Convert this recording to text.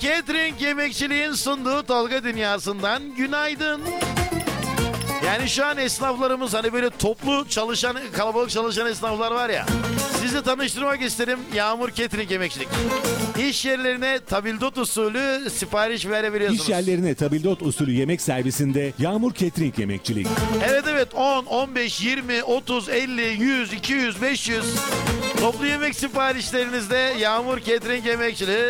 Catering Yemekçiliğin sunduğu Tolga Dünyası'ndan günaydın. Yani şu an esnaflarımız hani böyle toplu çalışan, kalabalık çalışan esnaflar var ya. Sizi tanıştırmak isterim. Yağmur Catering Yemekçilik. İş yerlerine tabildot usulü sipariş verebiliyorsunuz. İş yerlerine tabildot usulü yemek servisinde Yağmur Catering Yemekçilik. Evet 10, 15, 20, 30, 50, 100, 200, 500 toplu yemek siparişlerinizde Yağmur Catering Yemekçiliği